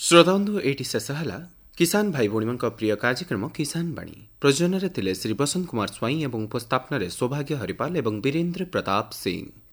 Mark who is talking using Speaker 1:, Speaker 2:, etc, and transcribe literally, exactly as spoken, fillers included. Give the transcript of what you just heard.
Speaker 1: श्रोताबंधु eighty शेष है किसान भाई भौणी प्रिय कार्यक्रम किसान बाणी प्रयोजन थिले श्री बसंत कुमार स्वाई और उपस्थापन सौभाग्य हरिपाल और वीरेन्द्र प्रताप सिंह।